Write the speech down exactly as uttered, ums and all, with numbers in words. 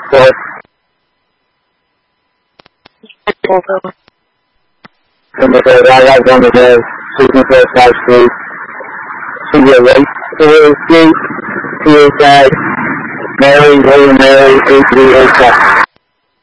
four. Number four, I got on the day, six four five three. To your right, four three, two eight five, Mary, William Mary, eight three eight five.